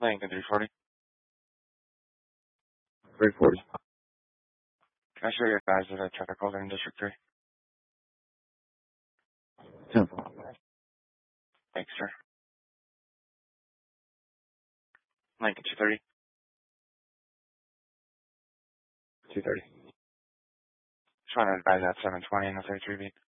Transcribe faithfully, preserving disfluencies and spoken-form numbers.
Lincoln three forty. three forty. Can I show you guys that I traffic caller in District three? ten. Thanks, sir. Lincoln two thirty. two thirty. Just want to advise that seven twenty in the thirty-three beat.